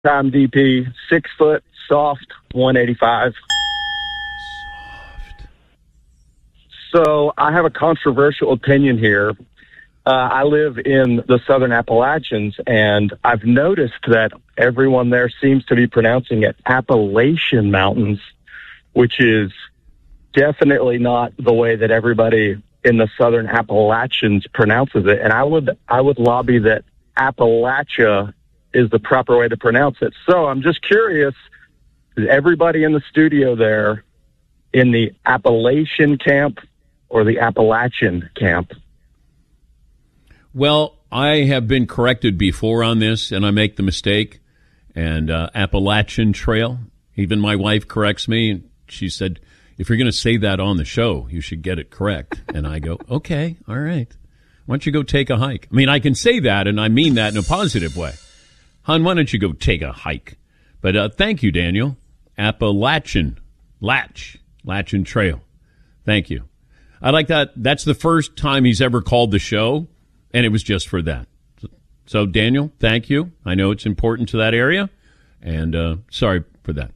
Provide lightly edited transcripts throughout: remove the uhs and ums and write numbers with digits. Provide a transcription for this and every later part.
Time DP, 6 foot, soft, 185. Soft. So I have a controversial opinion here. I live in the Southern Appalachians, and I've noticed that everyone there seems to be pronouncing it Appalachian Mountains, which is definitely not the way that everybody in the Southern Appalachians pronounces it. And I would lobby that Appalachia is the proper way to pronounce it. So I'm just curious, is everybody in the studio there in the Appalachian camp or the Appalachian camp? Well, I have been corrected before on this, and I make the mistake. And Appalachian Trail, even my wife corrects me. She said, if you're going to say that on the show, you should get it correct. And I go, okay, all right. Why don't you go take a hike? I mean, I can say that, and I mean that in a positive way. Hon, why don't you go take a hike? But thank you, Daniel. Appalachian Trail. Thank you. I like that. That's the first time he's ever called the show, and it was just for that. So, Daniel, thank you. I know it's important to that area, and sorry for that.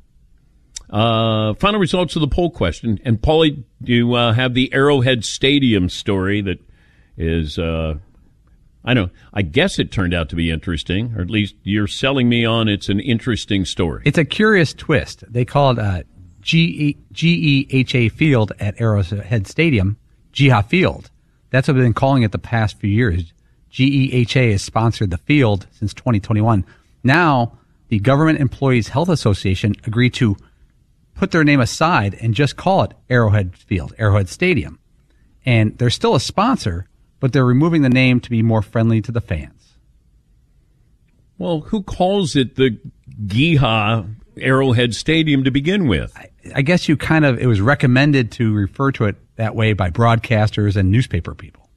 Final results of the poll question. And, Paulie, you have the Arrowhead Stadium story that is... I guess it turned out to be interesting, or at least you're selling me on it's an interesting story. It's a curious twist. They call it GEHA Field at Arrowhead Stadium, GEHA Field. That's what they've been calling it the past few years. GEHA has sponsored the field since 2021. Now, the Government Employees Health Association agreed to put their name aside and just call it Arrowhead Field, Arrowhead Stadium. And they're still a sponsor, but they're removing the name to be more friendly to the fans. Well, who calls it the GEHA Arrowhead Stadium to begin with? I guess it was recommended to refer to it that way by broadcasters and newspaper people.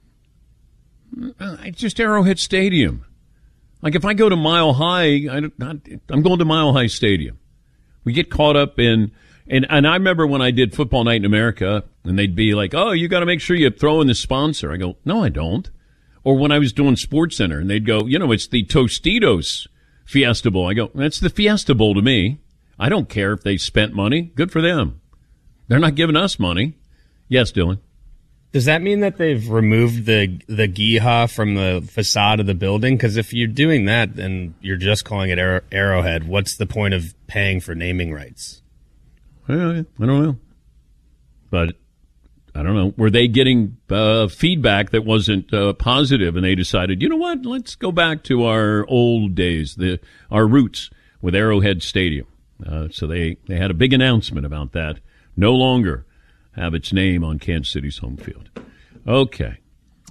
It's just Arrowhead Stadium. Like if I go to Mile High, I'm going to Mile High Stadium. We get caught up in... And I remember when I did Football Night in America, and they'd be like, oh, you got to make sure you throw in the sponsor. I go, no, I don't. Or when I was doing Sports Center, and they'd go, it's the Tostitos Fiesta Bowl. I go, that's the Fiesta Bowl to me. I don't care if they spent money. Good for them. They're not giving us money. Yes, Dylan. Does that mean that they've removed the GEHA from the facade of the building? Because if you're doing that and you're just calling it Arrowhead, what's the point of paying for naming rights? Well, I don't know. But I don't know. Were they getting feedback that wasn't positive, and they decided, you know what, let's go back to our old days, our roots with Arrowhead Stadium. So they had a big announcement about that. No longer have its name on Kansas City's home field. Okay.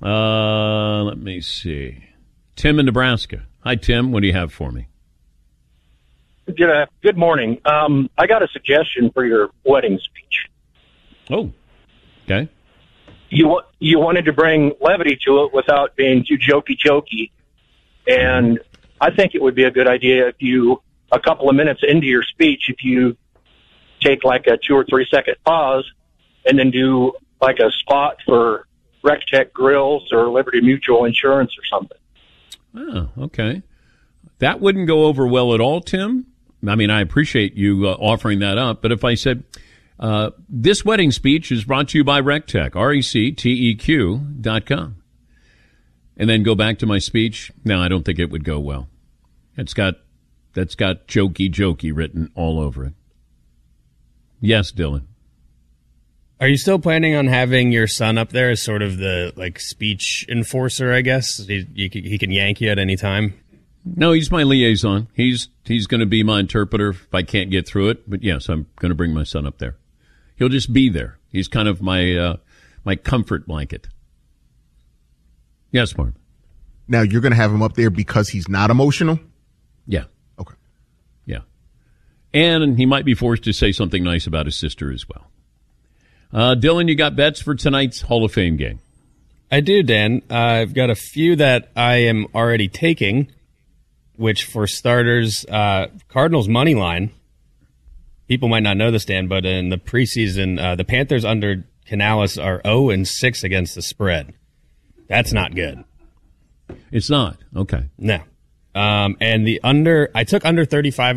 Let me see. Tim in Nebraska. Hi, Tim. What do you have for me? Good morning. I got a suggestion for your wedding speech. Oh, okay. You wanted to bring levity to it without being too jokey, and I think it would be a good idea if you, a couple of minutes into your speech, if you take like a 2 or 3 second pause and then do like a spot for Rectech Grills or Liberty Mutual Insurance or something. Oh, okay. That wouldn't go over well at all, Tim. I mean, I appreciate you offering that up, but if I said, this wedding speech is brought to you by Rectech, RECTEQ.com, and then go back to my speech, no, I don't think it would go well. That's got jokey written all over it. Yes, Dylan. Are you still planning on having your son up there as sort of the speech enforcer, I guess? He can yank you at any time? No, he's my liaison. He's going to be my interpreter if I can't get through it. But yes, I'm going to bring my son up there. He'll just be there. He's kind of my comfort blanket. Yes, Marv. Now you're going to have him up there because he's not emotional? Yeah. Okay. Yeah. And he might be forced to say something nice about his sister as well. Dylan, you got bets for tonight's Hall of Fame game? I do, Dan. I've got a few that I am already taking, which for starters, Cardinals money line. People might not know this, Dan, but in the preseason, the Panthers under Canales are 0-6 against the spread. That's not good. It's not? Okay. No. And I took under 35